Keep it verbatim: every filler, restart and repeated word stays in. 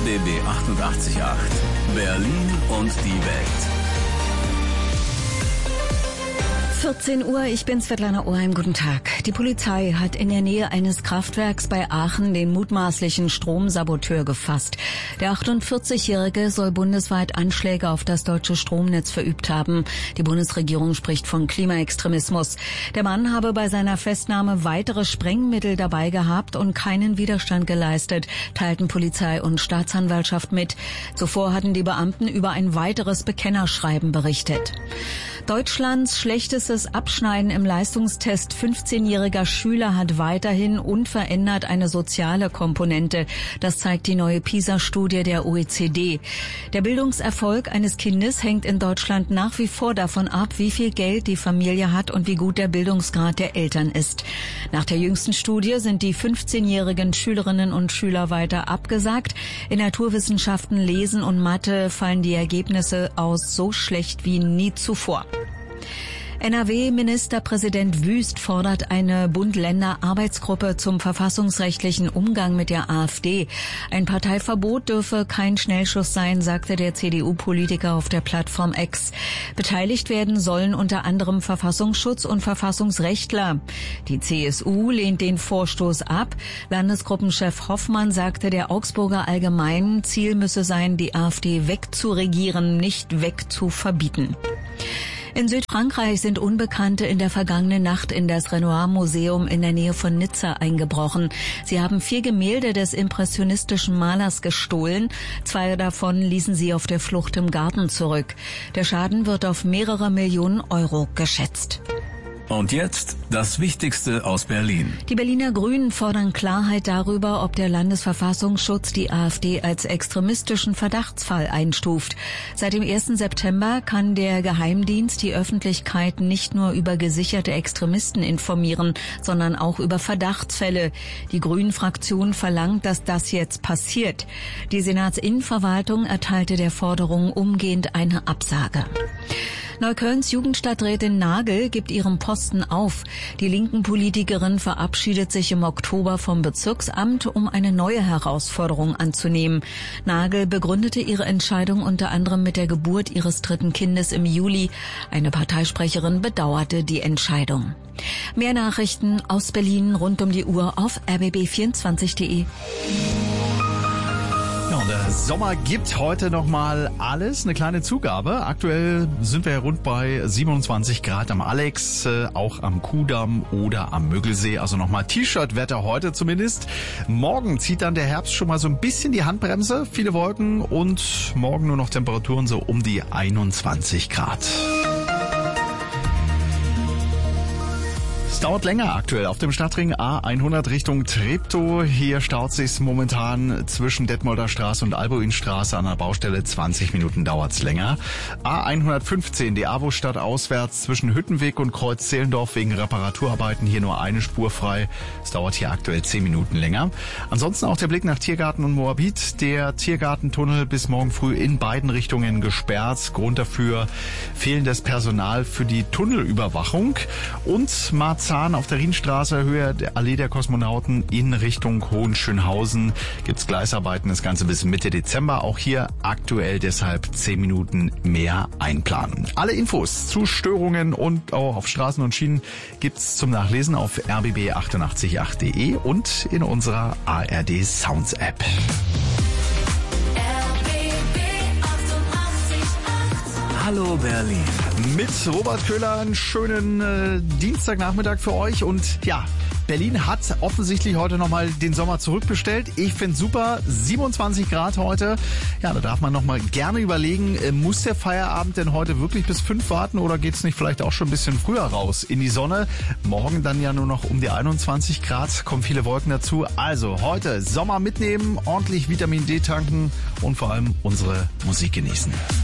B B achtundachtzig Komma acht. Berlin und die Welt. vierzehn Uhr, ich bin Svetlana Oheim, guten Tag. Die Polizei hat in der Nähe eines Kraftwerks bei Aachen den mutmaßlichen Stromsaboteur gefasst. Der achtundvierzigjährige soll bundesweit Anschläge auf das deutsche Stromnetz verübt haben. Die Bundesregierung spricht von Klimaextremismus. Der Mann habe bei seiner Festnahme weitere Sprengmittel dabei gehabt und keinen Widerstand geleistet, teilten Polizei und Staatsanwaltschaft mit. Zuvor hatten die Beamten über ein weiteres Bekennerschreiben berichtet. Deutschlands schlechtestes Abschneiden im Leistungstest fünfzehnjähriger Schüler hat weiterhin unverändert eine soziale Komponente. Das zeigt die neue PISA-Studie der O E C D. Der Bildungserfolg eines Kindes hängt in Deutschland nach wie vor davon ab, wie viel Geld die Familie hat und wie gut der Bildungsgrad der Eltern ist. Nach der jüngsten Studie sind die fünfzehnjährigen Schülerinnen und Schüler weiter abgesagt. In Naturwissenschaften, Lesen und Mathe fallen die Ergebnisse aus so schlecht wie nie zuvor. N R W-Ministerpräsident Wüst fordert eine Bund-Länder-Arbeitsgruppe zum verfassungsrechtlichen Umgang mit der AfD. Ein Parteiverbot dürfe kein Schnellschuss sein, sagte der C D U-Politiker auf der Plattform X. Beteiligt werden sollen unter anderem Verfassungsschutz und Verfassungsrechtler. Die C S U lehnt den Vorstoß ab. Landesgruppenchef Hoffmann sagte der Augsburger Allgemeinen, Ziel müsse sein, die AfD wegzuregieren, nicht wegzuverbieten. In Südfrankreich sind Unbekannte in der vergangenen Nacht in das Renoir-Museum in der Nähe von Nizza eingebrochen. Sie haben vier Gemälde des impressionistischen Malers gestohlen. Zwei davon ließen sie auf der Flucht im Garten zurück. Der Schaden wird auf mehrere Millionen Euro geschätzt. Und jetzt das Wichtigste aus Berlin. Die Berliner Grünen fordern Klarheit darüber, ob der Landesverfassungsschutz die AfD als extremistischen Verdachtsfall einstuft. Seit dem ersten September kann der Geheimdienst die Öffentlichkeit nicht nur über gesicherte Extremisten informieren, sondern auch über Verdachtsfälle. Die Grünen-Fraktion verlangt, dass das jetzt passiert. Die Senatsinnenverwaltung erteilte der Forderung umgehend eine Absage. Neuköllns Jugendstadträtin Nagel gibt ihren Posten auf. Die linken Politikerin verabschiedet sich im Oktober vom Bezirksamt, um eine neue Herausforderung anzunehmen. Nagel begründete ihre Entscheidung unter anderem mit der Geburt ihres dritten Kindes im Juli. Eine Parteisprecherin bedauerte die Entscheidung. Mehr Nachrichten aus Berlin rund um die Uhr auf r b b vierundzwanzig punkt de. Ja, und der Sommer gibt heute nochmal alles, eine kleine Zugabe. Aktuell sind wir rund bei siebenundzwanzig Grad am Alex, äh, auch am Kudamm oder am Mögelsee. Also nochmal T-Shirt-Wetter heute zumindest. Morgen zieht dann der Herbst schon mal so ein bisschen die Handbremse. Viele Wolken und morgen nur noch Temperaturen so um die einundzwanzig Grad. Es dauert länger aktuell auf dem Stadtring A hundert Richtung Treptow. Hier staut sich's momentan zwischen Detmolder Straße und Albuinstraße an der Baustelle. zwanzig Minuten dauert's länger. A hundertfünfzehn, die AWO-Stadt auswärts zwischen Hüttenweg und Kreuz Zehlendorf wegen Reparaturarbeiten. Hier nur eine Spur frei. Es dauert hier aktuell zehn Minuten länger. Ansonsten auch der Blick nach Tiergarten und Moabit. Der Tiergartentunnel bis morgen früh in beiden Richtungen gesperrt. Grund dafür fehlendes Personal für die Tunnelüberwachung. Und Marzahn auf der Rienstraße, Höhe der Allee der Kosmonauten in Richtung Hohenschönhausen gibt's Gleisarbeiten, das Ganze bis Mitte Dezember. Auch hier aktuell deshalb zehn Minuten mehr einplanen. Alle Infos zu Störungen und auch auf Straßen und Schienen gibt's zum Nachlesen auf r b b achtundachtzig punkt acht punkt de und in unserer A R D Sounds App. Hallo Berlin. Mit Robert Köhler einen schönen äh, Dienstagnachmittag für euch. Und ja, Berlin hat offensichtlich heute nochmal den Sommer zurückbestellt. Ich finde super, siebenundzwanzig Grad heute. Ja, da darf man nochmal gerne überlegen, äh, muss der Feierabend denn heute wirklich bis fünf warten oder geht's nicht vielleicht auch schon ein bisschen früher raus in die Sonne? Morgen dann ja nur noch um die einundzwanzig Grad, kommen viele Wolken dazu. Also heute Sommer mitnehmen, ordentlich Vitamin D tanken und vor allem unsere Musik genießen.